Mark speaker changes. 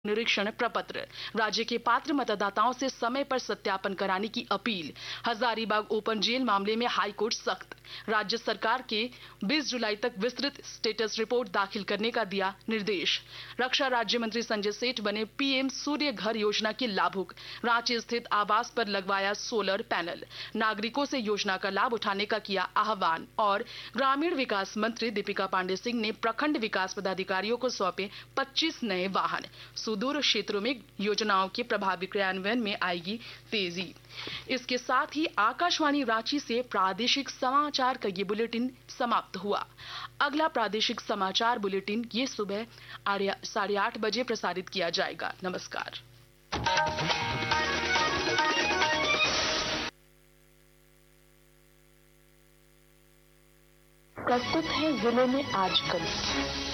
Speaker 1: निरीक्षण प्रपत्र, राज्य के पात्र मतदाताओं से समय पर सत्यापन कराने की अपील। हजारीबाग ओपन जेल मामले में हाईकोर्ट सख्त, राज्य सरकार के 20 जुलाई तक विस्तृत स्टेटस रिपोर्ट दाखिल करने का दिया निर्देश। रक्षा राज्य मंत्री संजय सेठ बने पीएम सूर्य घर योजना के लाभुक, रांची स्थित आवास पर लगवाया सोलर पैनल, नागरिकों से योजना का लाभ उठाने का किया आह्वान। और ग्रामीण विकास मंत्री दीपिका पांडे सिंह ने प्रखंड विकास पदाधिकारियों को सौंपे 25 नए वाहन, सुदूर क्षेत्रों में योजनाओं के प्रभावी क्रियान्वयन में आएगी तेजी। इसके साथ ही आकाशवाणी रांची से प्रादेशिक समाचार का ये बुलेटिन समाप्त हुआ। अगला प्रादेशिक समाचार बुलेटिन ये सुबह 8:30 बजे प्रसारित किया जाएगा। नमस्कार।
Speaker 2: प्रस्तुत है जिले में आजकल।